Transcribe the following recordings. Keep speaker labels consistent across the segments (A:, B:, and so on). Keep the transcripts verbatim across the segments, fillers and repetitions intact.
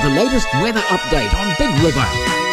A: the latest weather update on Big River.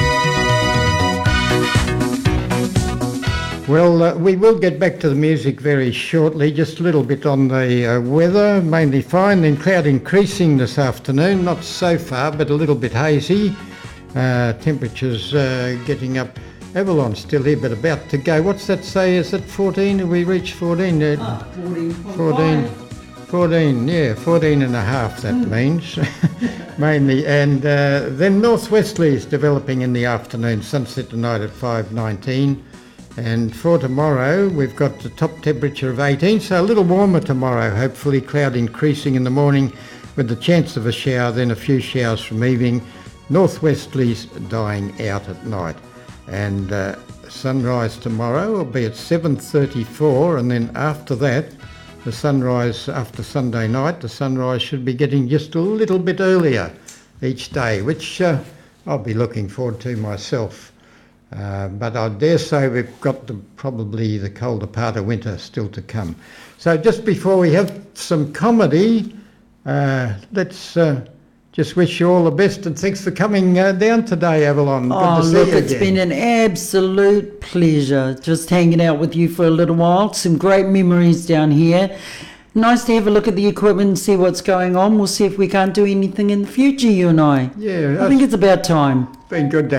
B: Well, uh, we will get back to the music very shortly. Just a little bit on the uh, weather, mainly fine, then cloud increasing this afternoon, not so far, but a little bit hazy. Uh, temperatures uh, getting up. Avalon's still here, but about to go. What's that say? Is it fourteen? Have we reached fourteen? Uh,
C: Ah, fourteen point
B: fourteen.
C: five.
B: fourteen, yeah, fourteen and a half that means, mainly. And uh, then northwesterlies developing in the afternoon, sunset tonight at five nineteen. And for tomorrow, we've got the top temperature of eighteen, so a little warmer tomorrow, hopefully. Cloud increasing in the morning with the chance of a shower, then a few showers from evening. Northwesterlies dying out at night. And uh, sunrise tomorrow will be at seven thirty-four, and then after that, the sunrise after Sunday night, the sunrise should be getting just a little bit earlier each day, which uh, I'll be looking forward to myself. Uh, but I dare say we've got the, probably the colder part of winter still to come. So just before we have some comedy, uh, let's uh, just wish you all the best, and thanks for coming uh, down today, Avalon. Good
C: Oh,
B: to see
C: look,
B: you
C: it's
B: again.
C: been an absolute pleasure just hanging out with you for a little while. Some great memories down here. Nice to have a look at the equipment and see what's going on. We'll see if we can't do anything in the future, you and I.
B: Yeah,
C: I think it's about time.
B: it's been good to